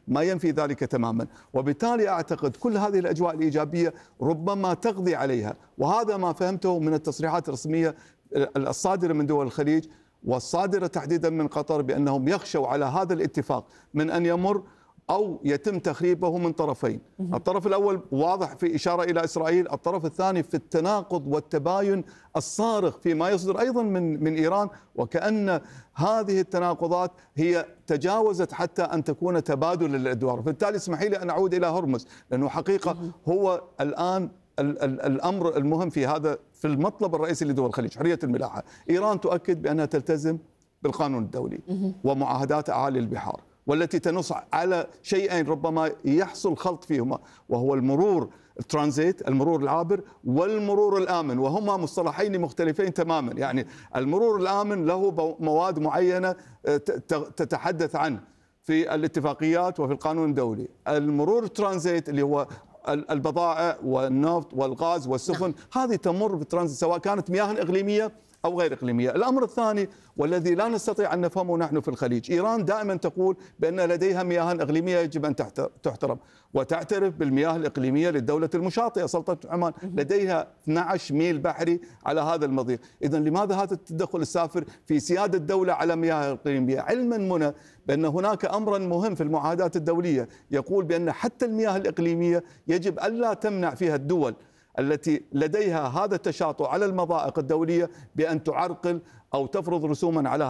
ما ينفي ذلك تماما. وبالتالي أعتقد كل هذه الأجواء الإيجابية ربما تقضي عليها، وهذا ما فهمته من التصريحات الرسمية الصادرة من دول الخليج والصادرة تحديدا من قطر، بأنهم يخشوا على هذا الاتفاق من أن يمر أو يتم تخريبه من طرفين. الطرف الأول واضح في إشارة إلى إسرائيل، الطرف الثاني في التناقض والتباين الصارخ فيما يصدر أيضا من إيران، وكأن هذه التناقضات هي تجاوزت حتى أن تكون تبادل للأدوار. بالتالي اسمحي لي أن أعود إلى هرمز، لأنه حقيقة هو الآن الأمر المهم في المطلب الرئيسي لدول الخليج، حرية الملاحة. إيران تؤكد بأنها تلتزم بالقانون الدولي ومعاهدات أعالي البحار، والتي تنص على شيئين ربما يحصل خلط فيهما، وهو المرور الترانزيت، المرور العابر، والمرور الآمن، وهما مصطلحين مختلفين تماما. يعني المرور الآمن له مواد معينة تتحدث عنه في الاتفاقيات وفي القانون الدولي. المرور الترانزيت اللي هو البضائع والنفط والغاز والسفن، هذه تمر بالترانزيت سواء كانت مياه إقليمية أو غير إقليمية. الأمر الثاني والذي لا نستطيع أن نفهمه نحن في الخليج، إيران دائما تقول بأن لديها مياه إقليمية يجب أن تحترم، وتعترف بالمياه الإقليمية للدولة المشاطئة سلطنة عمان، لديها 12 ميل بحري على هذا المضيق. إذن لماذا هذا التدخل السافر في سيادة الدولة على مياه إقليمية، علما منى بأن هناك أمرا مهم في المعاهدات الدولية يقول بأن حتى المياه الإقليمية يجب ألا تمنع فيها الدول التي لديها هذا التشاطؤ على المضائق الدولية بأن تعرقل أو تفرض رسوما على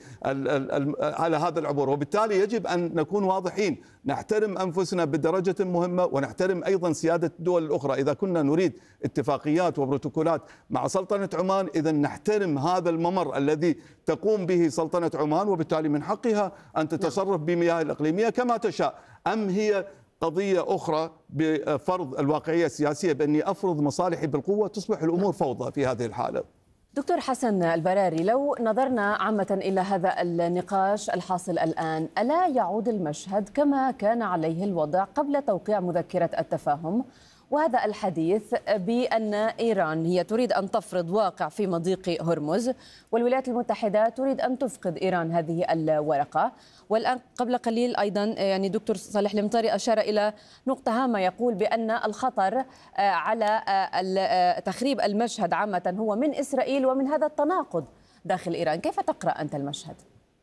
على هذا العبور. وبالتالي يجب أن نكون واضحين، نحترم أنفسنا بدرجة مهمة، ونحترم أيضا سيادة الدول الأخرى. إذا كنا نريد اتفاقيات وبروتوكولات مع سلطنة عمان، إذا نحترم هذا الممر الذي تقوم به سلطنة عمان، وبالتالي من حقها أن تتصرف بمياه الإقليمية كما تشاء. أم هي قضية أخرى بفرض الواقعية السياسية بأني أفرض مصالحي بالقوة، تصبح الأمور فوضى في هذه الحالة. دكتور حسن البراري، لو نظرنا عامة إلى هذا النقاش الحاصل الآن، ألا يعود المشهد كما كان عليه الوضع قبل توقيع مذكرة التفاهم؟ وهذا الحديث بأن إيران هي تريد أن تفرض واقع في مضيق هرمز، والولايات المتحدة تريد أن تفقد إيران هذه الورقة. والآن قبل قليل أيضا يعني دكتور صالح المطيري أشار إلى نقطة هامة، يقول بأن الخطر على تخريب المشهد عامة هو من إسرائيل ومن هذا التناقض داخل إيران. كيف تقرأ أنت المشهد؟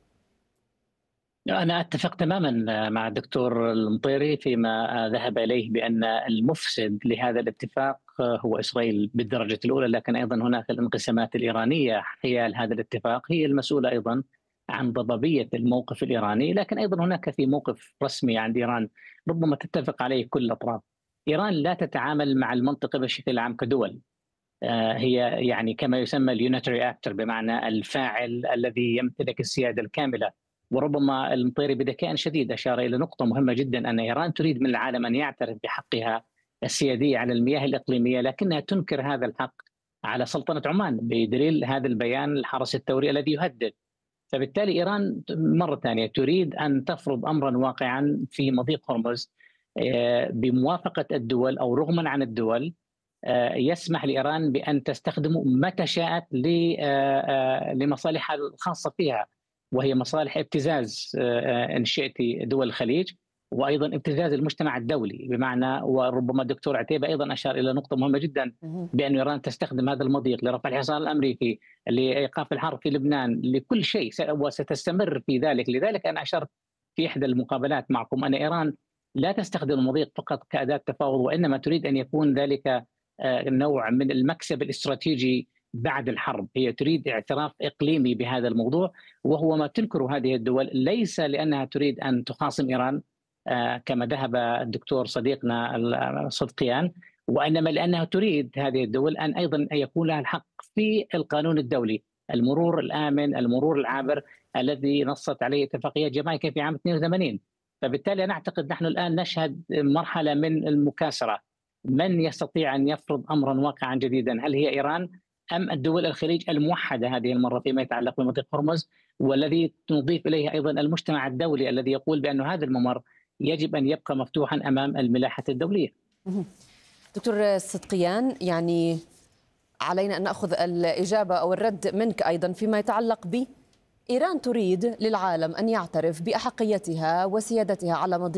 أنا أتفق تماما مع الدكتور المطيري فيما ذهب إليه بأن المفسد لهذا الاتفاق هو إسرائيل بالدرجة الأولى، لكن أيضا هناك الانقسامات الإيرانية حيال هذا الاتفاق هي المسؤولة أيضا عن ضبابية الموقف الإيراني، لكن أيضا هناك في موقف رسمي عند إيران ربما تتفق عليه كل الأطراف. إيران لا تتعامل مع المنطقة بشكل عام كدول، هي يعني كما يسمى اليونيتري أكتر، بمعنى الفاعل الذي يمتلك السيادة الكاملة. وربما المطيري بذكاء شديد أشار إلى نقطة مهمة جدا، أن إيران تريد من العالم أن يعترف بحقها السيادية على المياه الإقليمية، لكنها تنكر هذا الحق على سلطنة عمان بدليل هذا البيان الحرس الثوري الذي يهدد. فبالتالي إيران مرة ثانية تريد أن تفرض أمرا واقعا في مضيق هرمز بموافقة الدول أو رغما عن الدول، يسمح لإيران بأن تستخدمه متى شاءت لمصالحها الخاصة فيها، وهي مصالح ابتزاز إن شئت دول الخليج، وأيضا ابتزاز المجتمع الدولي. بمعنى وربما الدكتور عتيبة أيضا أشار إلى نقطة مهمة جدا، بأن إيران تستخدم هذا المضيق لرفع الحصار الأمريكي، لإيقاف الحرب في لبنان، لكل شيء، وستستمر في ذلك. لذلك أنا أشرت في إحدى المقابلات معكم أن إيران لا تستخدم المضيق فقط كأداة تفاوض، وإنما تريد أن يكون ذلك نوع من المكسب الاستراتيجي بعد الحرب. هي تريد اعتراف إقليمي بهذا الموضوع، وهو ما تنكره هذه الدول، ليس لأنها تريد أن تخاصم إيران كما ذهب الدكتور صديقنا صدقيان، وإنما لأنها تريد هذه الدول أن أيضا يكون لها الحق في القانون الدولي، المرور الآمن، المرور العابر الذي نصت عليه اتفاقية جامايكا في عام 82. فبالتالي أنا أعتقد نحن الآن نشهد مرحلة من المكاسرة. من يستطيع أن يفرض أمرا واقعا جديدا؟ هل هي إيران أم الدول الخليج الموحدة هذه المرة فيما يتعلق بمضيق هرمز، والذي نضيف إليه أيضا المجتمع الدولي الذي يقول بأن هذا الممر يجب أن يبقى مفتوحا أمام الملاحة الدولية. دكتور صدقيان، يعني علينا أن نأخذ الإجابة أو الرد منك أيضا فيما يتعلق ب إيران تريد للعالم أن يعترف بأحقيتها وسيادتها على مضيق